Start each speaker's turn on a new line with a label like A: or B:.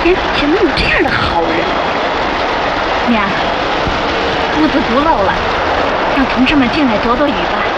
A: 眼底下能有这样的好人？娘，屋子不漏了，让同志们进来躲躲雨吧。